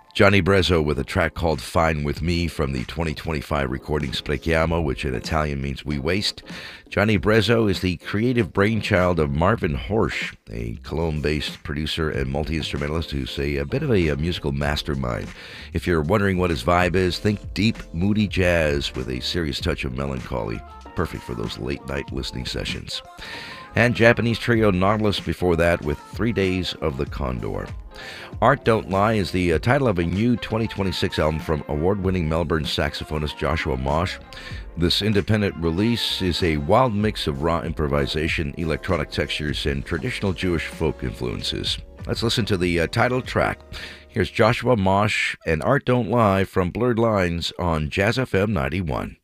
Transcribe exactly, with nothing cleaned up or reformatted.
Johnny Brezzo with a track called Fine With Me from the twenty twenty-five recording Sprechiamo, which in Italian means we waste. Johnny Brezzo is the creative brainchild of Marvin Horsch, a Cologne-based producer and multi-instrumentalist who's a, a bit of a, a musical mastermind. If you're wondering what his vibe is, think deep, moody jazz with a serious touch of melancholy. Perfect for those late-night listening sessions. And Japanese trio Nautilus before that with Three Days of the Condor. Art Don't Lie is the uh, title of a new twenty twenty-six album from award-winning Melbourne saxophonist Joshua Mosh. This independent release is a wild mix of raw improvisation, electronic textures, and traditional Jewish folk influences. Let's listen to the uh, title track. Here's Joshua Mosh and Art Don't Lie from Blurred Lines on Jazz F M ninety-one.